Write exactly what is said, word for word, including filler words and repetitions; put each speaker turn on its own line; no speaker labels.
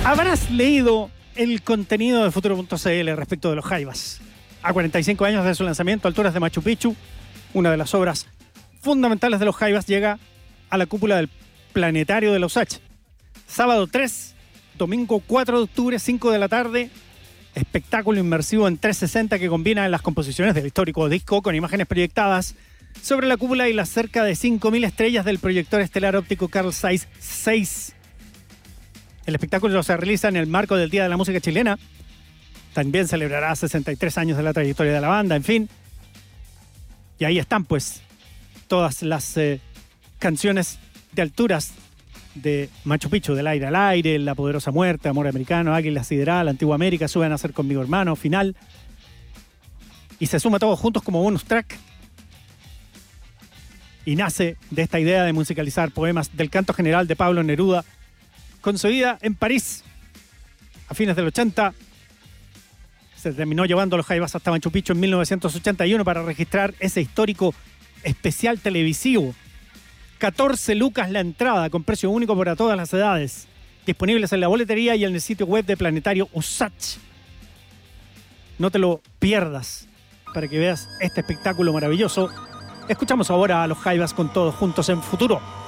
Habrás leído el contenido de Futuro punto c l respecto de los Jaivas. A cuarenta y cinco años de su lanzamiento, Alturas de Machu Picchu, una de las obras fundamentales de los Jaivas, llega a la cúpula del Planetario de la U S A C. Sábado tres, domingo cuatro de octubre, cinco de la tarde. Espectáculo inmersivo en trescientos sesenta que combina las composiciones del histórico disco con imágenes proyectadas sobre la cúpula y las cerca de cinco mil estrellas del proyector estelar óptico Carl Zeiss seis. El espectáculo se realiza en el marco del Día de la Música Chilena. También celebrará sesenta y tres años de la trayectoria de la banda, en fin. Y ahí están, pues, todas las eh, canciones de Alturas de Machu Picchu, Del aire al aire, La poderosa muerte, Amor americano, Águila sideral, Antigua América, Sube a nacer conmigo hermano, Final. Y se suma todos juntos como bonus track. Y nace de esta idea de musicalizar poemas del canto general de Pablo Neruda, concebida en París a fines del ochenta. Se terminó llevando a los Jaivas hasta Machu Picchu en mil novecientos ochenta y uno para registrar ese histórico especial televisivo. catorce lucas la entrada, con precio único para todas las edades. Disponibles en la boletería y en el sitio web de Planetario U S A C. No te lo pierdas para que veas este espectáculo maravilloso. Escuchamos ahora a los Jaivas con todos juntos en Futuro.